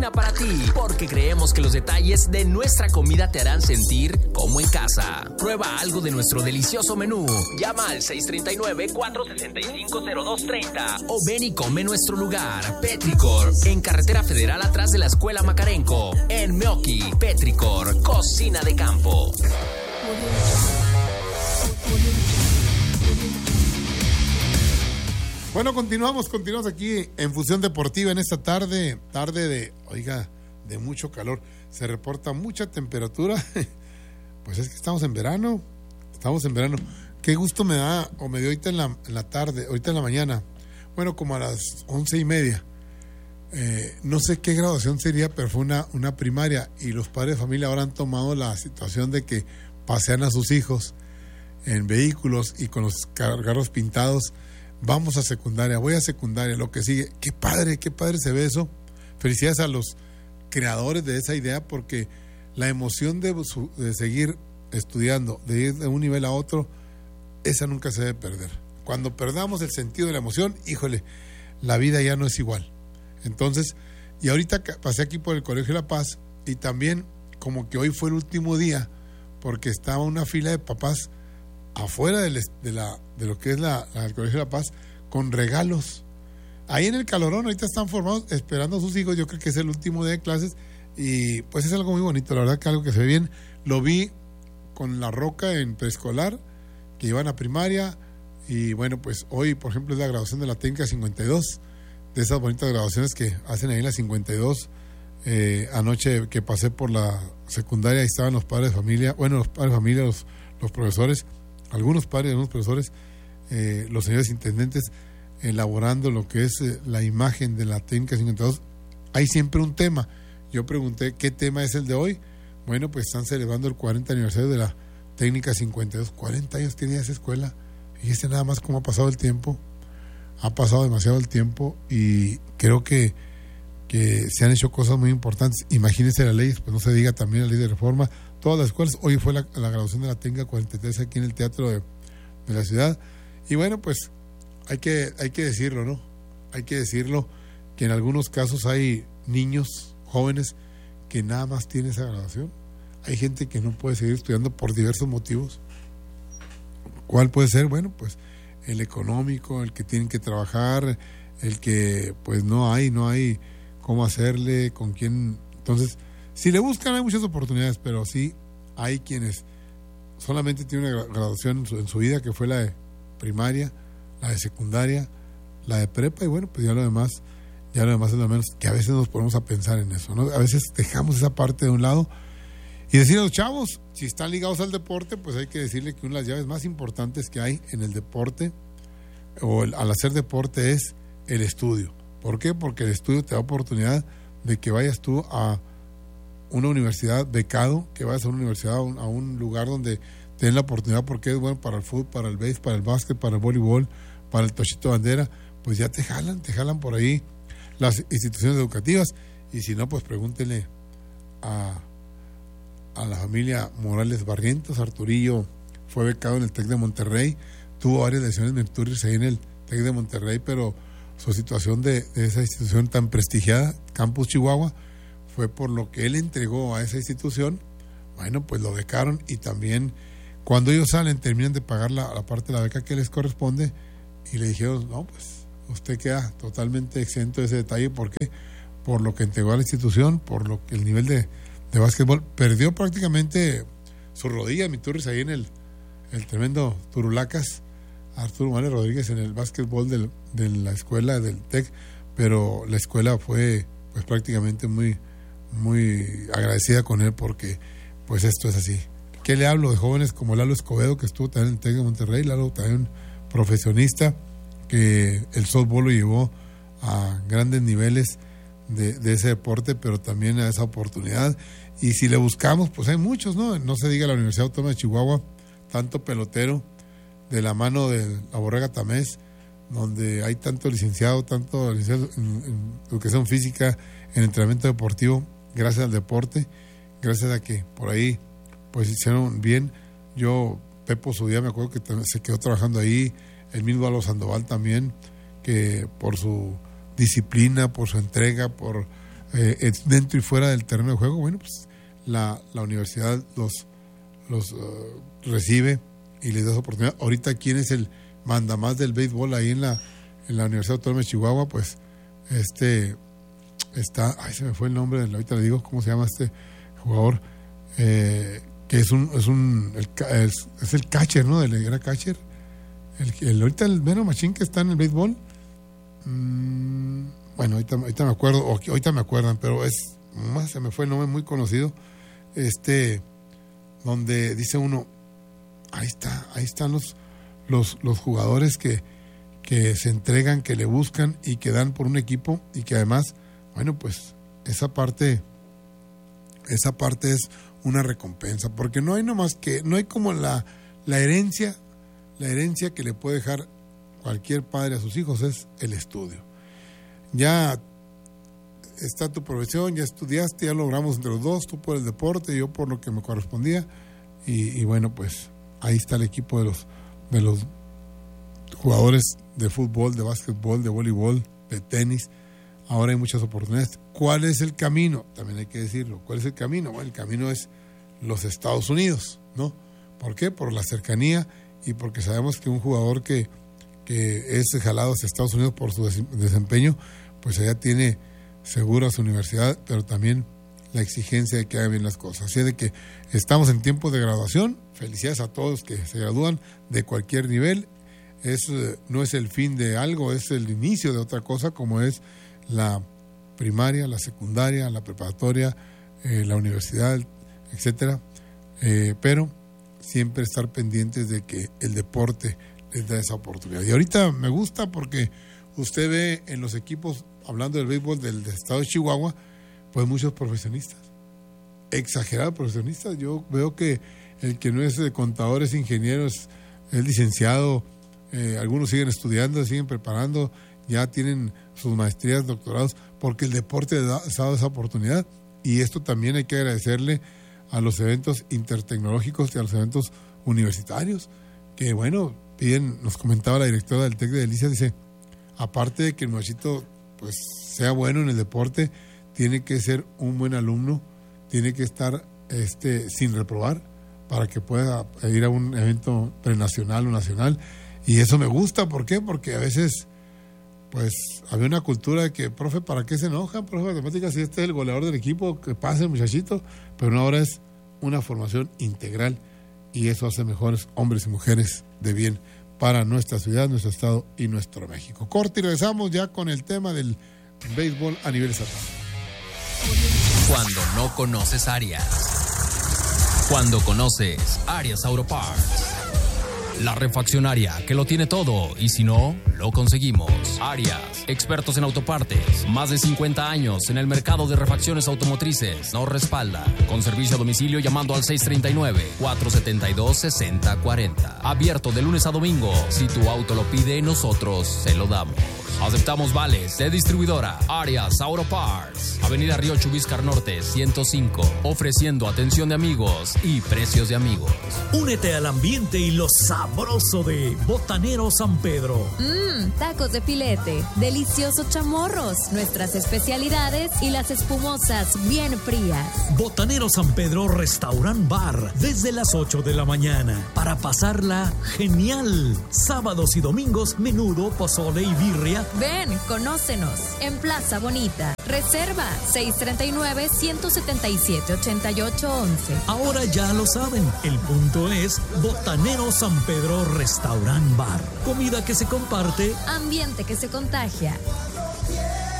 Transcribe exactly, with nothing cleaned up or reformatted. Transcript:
Para ti, porque creemos que los detalles de nuestra comida te harán sentir como en casa. Prueba algo de nuestro delicioso menú. Llama al seis tres nueve, cuatro seis cinco, cero dos tres cero o ven y come en nuestro lugar. Petricor, en Carretera Federal atrás de la Escuela Macarenco. En Meoqui, Petricor, cocina de campo. Bueno, continuamos, continuamos aquí en Fusión Deportiva en esta tarde, tarde de, oiga, de mucho calor. Se reporta mucha temperatura. Pues es que estamos en verano, estamos en verano. Qué gusto me da, o me dio ahorita en la, en la tarde, ahorita en la mañana, bueno, como a las once y media. Eh, no sé qué graduación sería, pero fue una, una primaria y los padres de familia ahora han tomado la situación de que pasean a sus hijos en vehículos y con los carros pintados. Vamos a secundaria, voy a secundaria, lo que sigue. Qué padre, qué padre se ve eso. Felicidades a los creadores de esa idea, porque la emoción de, de seguir estudiando, de ir de un nivel a otro, esa nunca se debe perder. Cuando perdamos el sentido de la emoción, híjole, la vida ya no es igual. Entonces, y ahorita pasé aquí por el Colegio La Paz y también como que hoy fue el último día, porque estaba una fila de papás afuera de, de, la, de lo que es la, la, el Colegio La Paz, con regalos. Ahí en el calorón, ahorita están formados, esperando a sus hijos. Yo creo que es el último día de clases y pues es algo muy bonito, la verdad que algo que se ve bien. Lo vi con La Roca en preescolar, que iban a primaria, y bueno, pues hoy, por ejemplo, es la graduación de la técnica cincuenta y dos, de esas bonitas graduaciones que hacen ahí en la cincuenta y dos. Eh, anoche que pasé por la secundaria, ahí estaban los padres de familia, bueno, los padres de familia, los, los profesores, algunos padres, algunos profesores, eh, los señores intendentes, elaborando lo que es eh, la imagen de la técnica cincuenta y dos. Hay siempre un tema. Yo pregunté qué tema es el de hoy. Bueno, pues están celebrando el cuarenta aniversario de la técnica cincuenta y dos. cuarenta años tiene esa escuela. Fíjese nada más cómo ha pasado el tiempo. Ha pasado demasiado el tiempo y creo que, que se han hecho cosas muy importantes. Imagínense la ley, pues no se diga también la ley de reforma. Todas las escuelas, hoy fue la, la graduación de la técnica cuarenta y tres aquí en el Teatro de, de la Ciudad. Y bueno, pues hay que, hay que decirlo, ¿no? Hay que decirlo que en algunos casos hay niños, jóvenes, que nada más tienen esa graduación. Hay gente que no puede seguir estudiando por diversos motivos. ¿Cuál puede ser? Bueno, pues el económico, el que tienen que trabajar, el que pues no hay, no hay cómo hacerle, con quién. Entonces, si le buscan hay muchas oportunidades, pero sí hay quienes solamente tienen una graduación en su, en su vida, que fue la de primaria, la de secundaria, la de prepa, y bueno, pues ya lo demás, ya lo demás es lo menos, que a veces nos ponemos a pensar en eso, ¿no? A veces dejamos esa parte de un lado y decir a los chavos, si están ligados al deporte, pues hay que decirle que una de las llaves más importantes que hay en el deporte, o el, al hacer deporte, es el estudio. ¿Por qué? Porque el estudio te da oportunidad de que vayas tú a una universidad becado, que vayas a una universidad, a un, a un lugar donde te den la oportunidad, porque es bueno para el fútbol, para el béisbol, para el básquet, para el voleibol, para el tochito bandera, pues ya te jalan, te jalan por ahí las instituciones educativas. Y si no, pues pregúntenle a, a la familia Morales Barrientos. Arturillo fue becado en el TEC de Monterrey, tuvo varias lesiones menturris ahí en el TEC de Monterrey, pero su situación de, de esa institución tan prestigiada, Campus Chihuahua, fue por lo que él entregó a esa institución. Bueno, pues lo becaron, y también cuando ellos salen terminan de pagar la, la parte de la beca que les corresponde, y le dijeron, no, pues usted queda totalmente exento de ese detalle. ¿Por qué? Por lo que entregó a la institución, por lo que el nivel de, de básquetbol. Perdió prácticamente su rodilla, mi Turris, ahí en el, el tremendo Turulacas, Arturo Morales Rodríguez, en el básquetbol del, de la escuela del TEC, pero la escuela fue pues prácticamente muy muy agradecida con él, porque pues esto es así. ¿Qué le hablo de jóvenes como Lalo Escobedo, que estuvo también en el TEC de Monterrey? Lalo también profesionista, que el softball lo llevó a grandes niveles de, de ese deporte, pero también a esa oportunidad. Y si le buscamos, pues hay muchos, ¿no? No se diga la Universidad Autónoma de Chihuahua, tanto pelotero de la mano de la Borrega Tamés, donde hay tanto licenciado, tanto licenciado en, en educación física, en entrenamiento deportivo, gracias al deporte, gracias a que por ahí pues hicieron bien. Yo, Pepo Zudía, me acuerdo que se quedó trabajando ahí, el mismo Alo Sandoval también, que por su disciplina, por su entrega, por eh, dentro y fuera del terreno de juego, bueno, pues la, la universidad los, los uh, recibe y les da esa oportunidad. Ahorita, ¿quién es el mandamás del béisbol ahí en la, en la Universidad Autónoma de Chihuahua? Pues este está, ay, se me fue el nombre, ahorita le digo cómo se llama este jugador, eh, que es un, es un el, es, es el catcher, ¿no? El, era catcher, el, el, ahorita el mero machín que está en el béisbol, mmm, bueno, ahorita, ahorita me acuerdo, o ahorita me acuerdan, pero es, más se me fue el nombre, muy conocido, este, donde dice uno, ahí está, ahí están los, los, los jugadores que, que se entregan, que le buscan y que dan por un equipo, y que además, bueno, pues esa parte, esa parte es una recompensa, porque no hay nomás que, no hay como la, la herencia, la herencia que le puede dejar cualquier padre a sus hijos, es el estudio. Ya está tu profesión, ya estudiaste, ya logramos entre los dos, tú por el deporte, yo por lo que me correspondía, y, y bueno, pues ahí está el equipo de los, de los jugadores de fútbol, de básquetbol, de voleibol, de tenis. Ahora hay muchas oportunidades. ¿Cuál es el camino? También hay que decirlo. ¿Cuál es el camino? Bueno, el camino es los Estados Unidos, ¿no? ¿Por qué? Por la cercanía y porque sabemos que un jugador que, que es jalado hacia Estados Unidos por su desempeño, pues allá tiene seguro a su universidad, pero también la exigencia de que hagan bien las cosas. Así de que estamos en tiempo de graduación. Felicidades a todos que se gradúan de cualquier nivel. Es, no es el fin de algo, es el inicio de otra cosa, como es la primaria, la secundaria, la preparatoria, eh, la universidad, etcétera. Eh, pero siempre estar pendientes de que el deporte les da esa oportunidad. Y ahorita me gusta porque usted ve en los equipos, hablando del béisbol del, del estado de Chihuahua, pues muchos profesionistas, exagerados profesionistas. Yo veo que el que no es contador es ingeniero, es, es licenciado, eh, algunos siguen estudiando, siguen preparando, ya tienen sus maestrías, doctorados, porque el deporte les ha dado esa oportunidad. Y esto también hay que agradecerle a los eventos intertecnológicos y a los eventos universitarios, que bueno, piden, nos comentaba la directora del TEC de Delicias, dice, aparte de que el muchachito pues sea bueno en el deporte, tiene que ser un buen alumno, tiene que estar este sin reprobar para que pueda ir a un evento prenacional o nacional. Y eso me gusta, ¿por qué? Porque a veces pues había una cultura de que, profe, ¿para qué se enoja, profe de matemáticas, si este es el goleador del equipo, que pase el muchachito? Pero ahora es una formación integral y eso hace mejores hombres y mujeres de bien para nuestra ciudad, nuestro estado y nuestro México. Corte y regresamos ya con el tema del béisbol a nivel estatal. Cuando no conoces Arias. Cuando conoces Arias Auto Parts. La refaccionaria que lo tiene todo y si no, lo conseguimos. Arias, expertos en autopartes, más de cincuenta años en el mercado de refacciones automotrices. Nos respalda con servicio a domicilio llamando al seis tres nueve, cuatro siete dos, seis cero cuatro cero. Abierto de lunes a domingo. Si tu auto lo pide, nosotros se lo damos. Aceptamos vales de distribuidora Arias Auto Parts. Avenida Río Chubíscar Norte ciento cinco. Ofreciendo atención de amigos y precios de amigos. Únete al ambiente y lo sabroso de Botanero San Pedro. Mmm, tacos de filete, deliciosos chamorros, nuestras especialidades y las espumosas bien frías. Botanero San Pedro Restaurant Bar, desde las ocho de la mañana, para pasarla genial. Sábados y domingos, menudo, pozole y birria. Ven, conócenos en Plaza Bonita. Reserva seis tres nueve, uno siete siete, ocho ocho uno uno. Ahora ya lo saben, el punto es Botanero San Pedro Restaurant Bar. Comida que se comparte, ambiente que se contagia.